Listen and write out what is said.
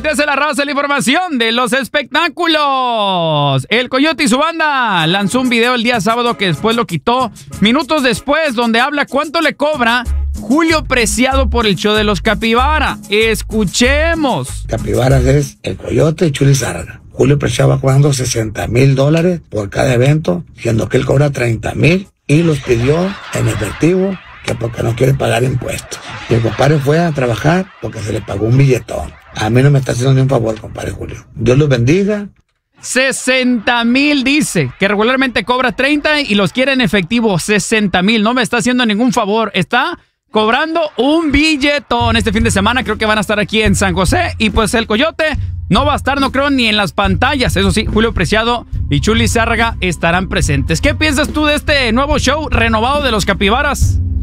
voltease la raza, la información de los espectáculos. El Coyote y su banda lanzó un video el día sábado que después lo quitó minutos después, donde habla cuánto le cobra Julio Preciado por el show de los Capibara. Escuchemos. Capibaras es el Coyote y Chuli Zárraga. Julio Preciado va cobrando $60,000 por cada evento, siendo que él cobra $30,000 y los pidió en efectivo, que porque no quiere pagar impuestos. Y el compadre fue a trabajar porque se le pagó un billetón. A mí no me está haciendo ni un favor, compadre Julio. Dios los bendiga. 60,000 dice, que regularmente cobra 30 y los quiere en efectivo. 60,000, no me está haciendo ningún favor. Está cobrando un billetón. Este fin de semana creo que van a estar aquí en San José. Y pues el Coyote no va a estar, no creo, ni en las pantallas. Eso sí, Julio Preciado y Chuli Zárraga estarán presentes. ¿Qué piensas tú de este nuevo show renovado de los Capibaras?